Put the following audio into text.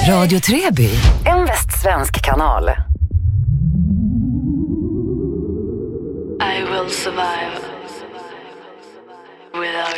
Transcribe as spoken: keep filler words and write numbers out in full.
Radio Treby, en västsvensk kanal. I will survive without